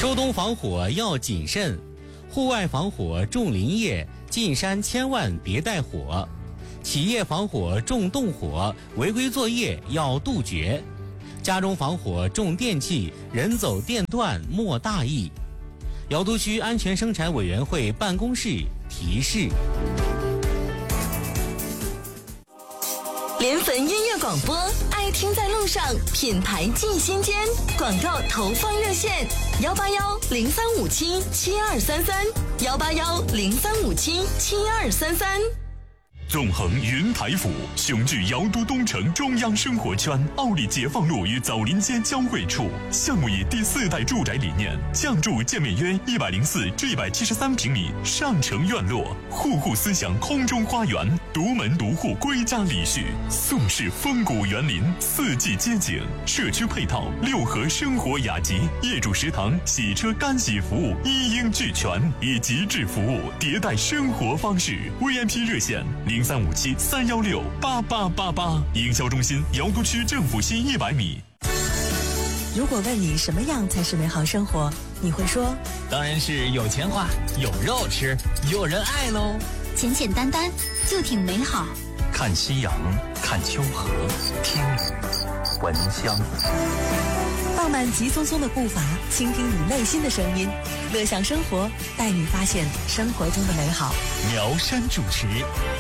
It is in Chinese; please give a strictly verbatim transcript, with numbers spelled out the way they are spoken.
秋冬防火要谨慎，户外防火重林业，进山千万别带火。企业防火重动火，违规作业要杜绝。家中防火重电器，人走电断莫大意。瑶都区安全生产委员会办公室提示。 联汾音乐广播，爱听在路上，品牌进心间。广告投放热线：幺八幺零三五七七二三三，幺八幺零三五七七二三三。 纵横云台府，雄踞瑶都东城中央生活圈，奥利解放路与枣林街交汇处。项目以第四代住宅理念，降筑建面约一百零四至一百七十三平米上城院落，户户思想空中花园，独门独户归家礼序，宋式风骨园林，四季街景，社区配套六合生活雅集，业主食堂、洗车干洗服务一应俱全，以极致服务迭代生活方式。V I P 热线零三五七三幺六八八八八，营销中心瑶都区政府西一百米。 如果问你什么样才是美好生活，你会说， 当然是有钱花，有肉吃，有人爱喽。 简简单单就挺美好。 看夕阳，看秋河，听雨，闻香。 放慢急匆匆的步伐，倾听你内心的声音，乐享生活，带你发现生活中的美好。 苗山主持。